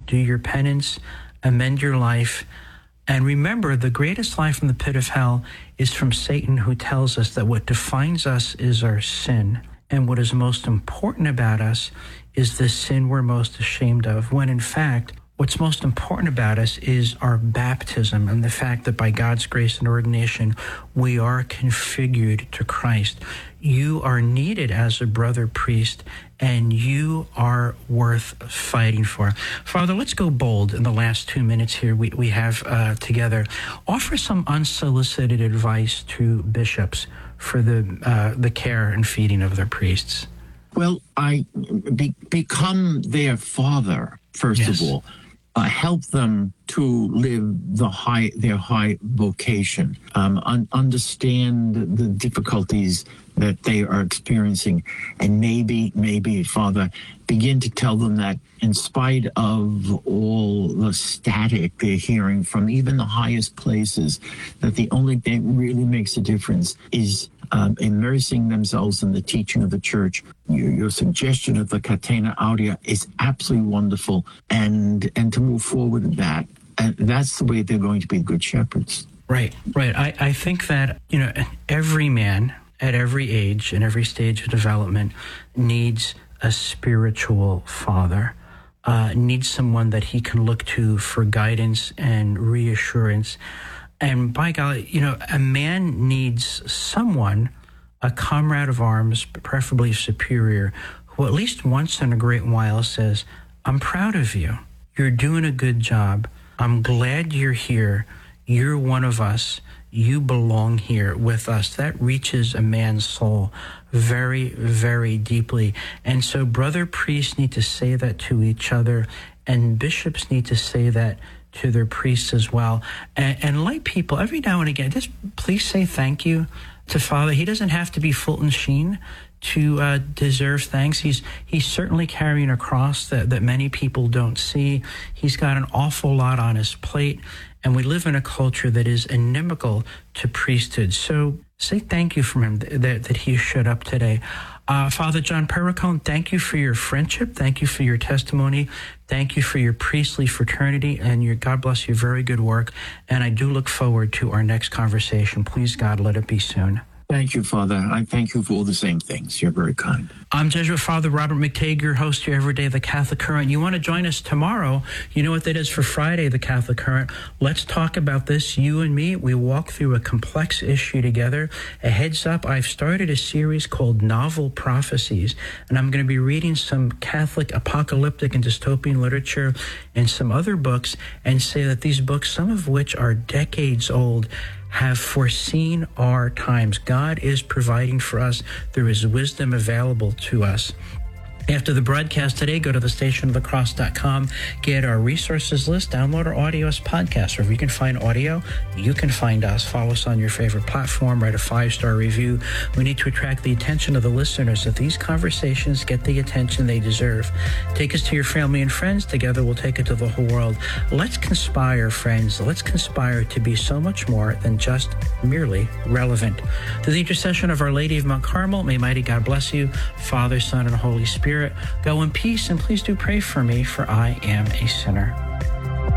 do your penance, amend your life. And remember, the greatest lie from the pit of hell is from Satan, who tells us that what defines us is our sin. And what is most important about us is the sin we're most ashamed of, when in fact, what's most important about us is our baptism and the fact that by God's grace and ordination, we are configured to Christ. You are needed as a brother priest, and you are worth fighting for. Father, let's go bold in the last 2 minutes here we have together. Offer some unsolicited advice to bishops for the care and feeding of their priests. Well, become their father, first Yes. of all. Help them to live their high vocation. Understand the difficulties that they are experiencing, and maybe, Father, begin to tell them that in spite of all the static they're hearing from even the highest places, that the only thing that really makes a difference is immersing themselves in the teaching of the church. Your suggestion of the Catena Aurea is absolutely wonderful, and to move forward with that. And that's the way they're going to be good shepherds. Right. I think that, every man at every age and every stage of development needs a spiritual father, needs someone that he can look to for guidance and reassurance. And by God, a man needs someone, a comrade of arms, preferably superior, who at least once in a great while says, I'm proud of you. You're doing a good job. I'm glad you're here. You're one of us. You belong here with us. That reaches a man's soul very, very deeply. And so brother priests need to say that to each other, and bishops need to say that to their priests as well. And lay people, every now and again, just please say thank you to Father. He doesn't have to be Fulton Sheen to deserve thanks. He's certainly carrying a cross that many people don't see. He's got an awful lot on his plate, and we live in a culture that is inimical to priesthood. So say thank you from him that he showed up today. Father John Perricone, thank you for your friendship. Thank you for your testimony. Thank you for your priestly fraternity and your, God bless you, very good work. And I do look forward to our next conversation. Please, God, let it be soon. Thank you, Father. I thank you for all the same things. You're very kind. I'm Jesuit Father Robert McTague, your host here every day, The Catholic Current. You want to join us tomorrow? You know what that is for Friday, The Catholic Current. Let's talk about this, you and me. We walk through a complex issue together. A heads up, I've started a series called Novel Prophecies, and I'm going to be reading some Catholic apocalyptic and dystopian literature and some other books, and say that these books, some of which are decades old, have foreseen our times. God is providing for us through his wisdom available to us. After the broadcast today, go to thestationofthecross.com, get our resources list, download our audio as podcast. Wherever you can find audio, you can find us. Follow us on your favorite platform, write a 5-star review. We need to attract the attention of the listeners so that these conversations get the attention they deserve. Take us to your family and friends. Together we'll take it to the whole world. Let's conspire, friends. Let's conspire to be so much more than just merely relevant. Through the intercession of Our Lady of Mount Carmel, may mighty God bless you, Father, Son, and Holy Spirit. Go in peace, and please do pray for me, for I am a sinner.